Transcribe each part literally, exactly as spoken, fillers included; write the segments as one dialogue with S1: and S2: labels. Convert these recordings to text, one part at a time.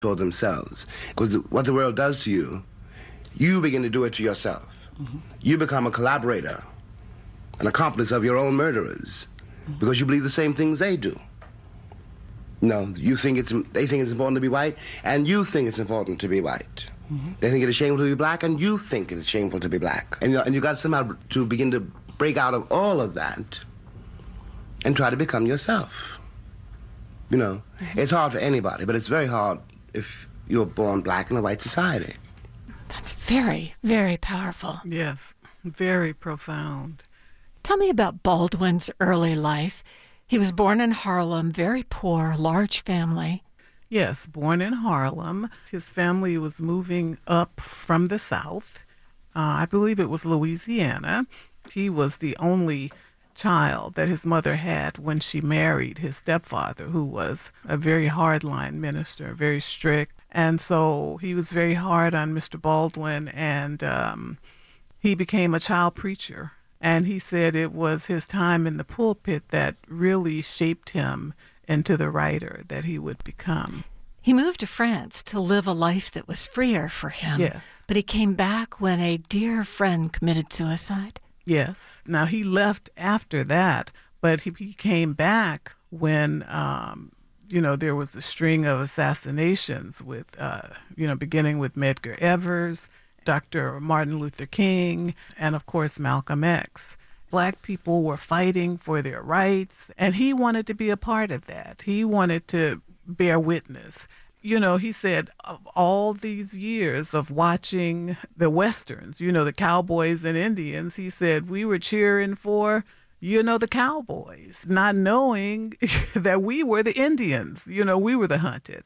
S1: toward themselves. Because what the world does to you, you begin to do it to yourself. Mm-hmm. You become a collaborator, an accomplice of your own murderers, mm-hmm. because you believe the same things they do. No, you think it's, they think it's important to be white, and you think it's important to be white. Mm-hmm. They think it is shameful to be black, and you think it is shameful to be black. And, you know, and you got somehow to begin to break out of all of that and try to become yourself. You know, mm-hmm. It's hard for anybody, but it's very hard if you're born black in a white society.
S2: That's very, very powerful.
S3: Yes, very profound.
S2: Tell me about Baldwin's early life. He was born in Harlem, very poor, large family.
S3: Yes, born in Harlem. His family was moving up from the South. Uh, I believe it was Louisiana. He was the only child that his mother had when she married his stepfather, who was a very hardline minister, very strict. And so he was very hard on Mister Baldwin, and um, he became a child preacher. And he said it was his time in the pulpit that really shaped him into the writer that he would become.
S2: He moved to France to live a life that was freer for him.
S3: Yes.
S2: But he came back when a dear friend committed suicide.
S3: Yes. Now, he left after that, but he, he came back when, um, you know, there was a string of assassinations with, uh, you know, beginning with Medgar Evers, Doctor Martin Luther King, and, of course, Malcolm X. Black people were fighting for their rights, and he wanted to be a part of that. He wanted to bear witness. You know, he said, of all these years of watching the Westerns, you know, the cowboys and Indians, he said, we were cheering for, you know, the cowboys, not knowing that we were the Indians. You know, we were the hunted.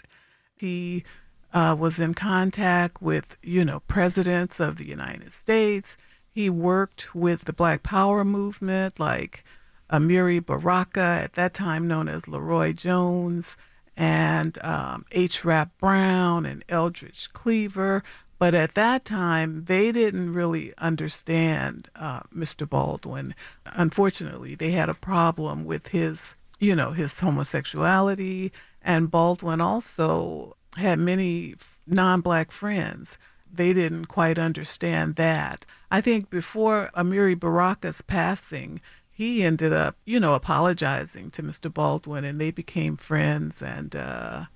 S3: He uh, was in contact with, you know, presidents of the United States. He worked with the Black Power movement, like Amiri Baraka, at that time known as Leroy Jones, and um, H. Rap Brown and Eldridge Cleaver. But at that time, they didn't really understand uh, Mister Baldwin. Unfortunately, they had a problem with his, you know, his homosexuality, and Baldwin also had many non-Black friends. They didn't quite understand that. I think before Amiri Baraka's passing, he ended up, you know, apologizing to Mister Baldwin, and they became friends, and uh,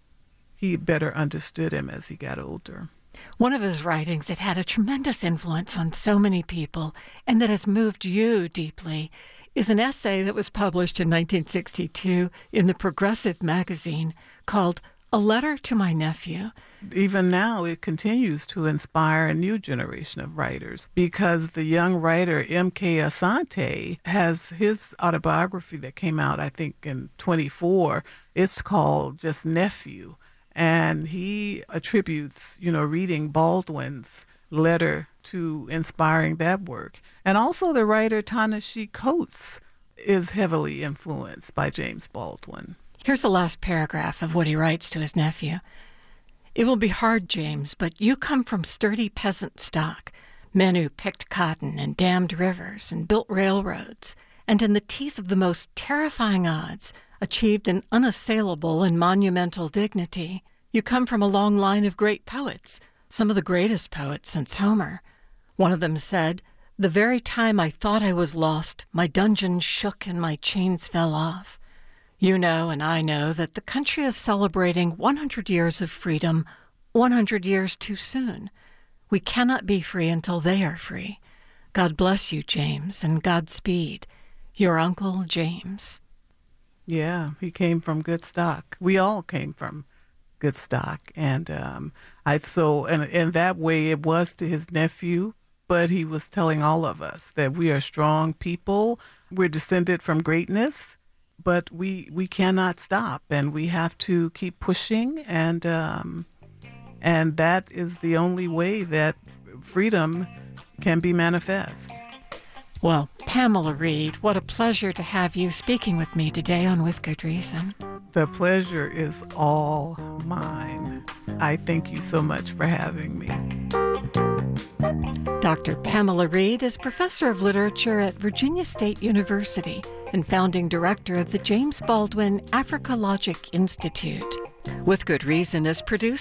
S3: he better understood him as he got older.
S2: One of his writings that had a tremendous influence on so many people and that has moved you deeply is an essay that was published in nineteen sixty-two in the Progressive magazine called A Letter to My Nephew.
S3: Even now, it continues to inspire a new generation of writers, because the young writer M K Asante has his autobiography that came out, I think, in twenty-four. It's called just Nephew. And he attributes, you know, reading Baldwin's letter to inspiring that work. And also the writer Ta-Nehisi Coates is heavily influenced by James Baldwin.
S2: Here's the last paragraph of what he writes to his nephew. It will be hard, James, but you come from sturdy peasant stock, men who picked cotton and dammed rivers and built railroads, and in the teeth of the most terrifying odds, achieved an unassailable and monumental dignity. You come from a long line of great poets, some of the greatest poets since Homer. One of them said, "The very time I thought I was lost, my dungeon shook and my chains fell off." You know and I know that the country is celebrating one hundred years of freedom, one hundred years too soon. We cannot be free until they are free. God bless you, James, and Godspeed. Your Uncle James.
S3: Yeah, he came from good stock. We all came from good stock. And um, I so and in that way it was to his nephew, but he was telling all of us that we are strong people. We're descended from greatness. But we we cannot stop, and we have to keep pushing, and um, and that is the only way that freedom can be manifest.
S2: Well, Pamela Reed, what a pleasure to have you speaking with me today on With Good Reason.
S3: The pleasure is all mine. I thank you so much for having me.
S2: Doctor Pamela Reed is professor of literature at Virginia State University and founding director of the James Baldwin Africologic Institute. With Good Reason is produced